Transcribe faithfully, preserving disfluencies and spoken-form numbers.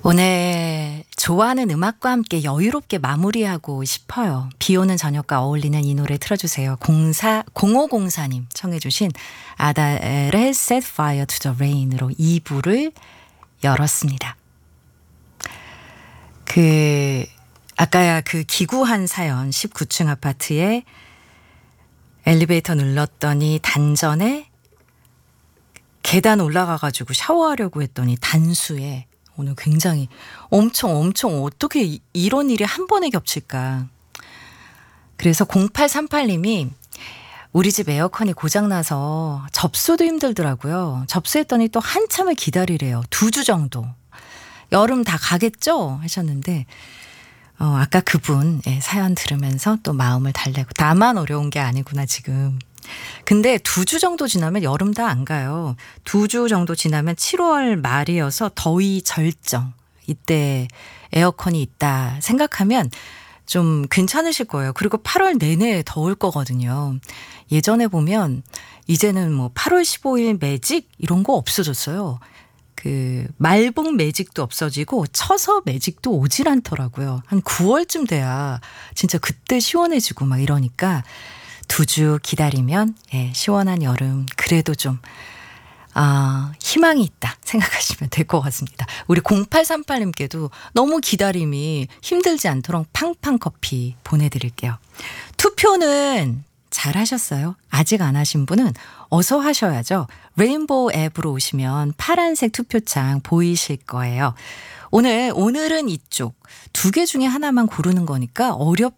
오늘 좋아하는 음악과 함께 여유롭게 마무리하고 싶어요. 비 오는 저녁과 어울리는 이 노래 틀어주세요. 공사, 공오공사님 청해 주신 아달의 Set Fire to the Rain으로 이 부를 열었습니다. 그 아까 그 기구한 사연 십구 층 아파트에 엘리베이터 눌렀더니 단전에 계단 올라가가지고 샤워하려고 했더니 단수에 오늘 굉장히 엄청 엄청 어떻게 이런 일이 한 번에 겹칠까. 그래서 공팔삼팔님이 우리 집 에어컨이 고장나서 접수도 힘들더라고요. 접수했더니 또 한참을 기다리래요. 두 주 정도. 여름 다 가겠죠? 하셨는데 어, 아까 그분 예, 사연 들으면서 또 마음을 달래고 나만 어려운 게 아니구나 지금. 근데 두 주 정도 지나면 여름 다 안 가요. 두 주 정도 지나면 칠월 말이어서 더위 절정. 이때 에어컨이 있다 생각하면 좀 괜찮으실 거예요. 그리고 팔월 내내 더울 거거든요. 예전에 보면 이제는 뭐 팔월 십오일 매직 이런 거 없어졌어요. 그 말복 매직도 없어지고 처서 매직도 오질 않더라고요. 한 구월쯤 돼야 진짜 그때 시원해지고 막 이러니까 두 주 기다리면 예, 시원한 여름 그래도 좀 아, 희망이 있다 생각하시면 될 것 같습니다. 우리 공팔삼팔님께도 너무 기다림이 힘들지 않도록 팡팡 커피 보내드릴게요. 투표는 잘 하셨어요? 아직 안 하신 분은 어서 하셔야죠. 레인보우 앱으로 오시면 파란색 투표창 보이실 거예요. 오늘, 오늘은 이쪽 두 개 중에 하나만 고르는 거니까 어렵